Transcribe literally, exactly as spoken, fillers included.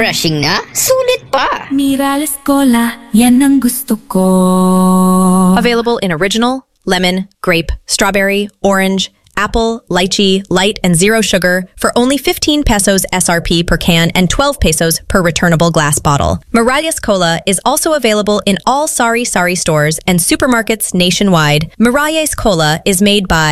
Refreshing na, sulit pa. Mirales Cola, yan ang gusto ko. Available in original, lemon, grape, strawberry, orange, apple, lychee, light, and zero sugar for only fifteen pesos S R P per can and twelve pesos per returnable glass bottle. Miralles Cola is also available in all Sari Sari stores and supermarkets nationwide. Miralles Cola is made by